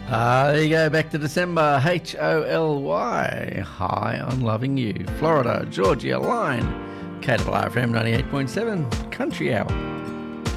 There you go, back to December. Holy. High on Loving You. Florida, Georgia line. KRFM 98.7, Country Hour.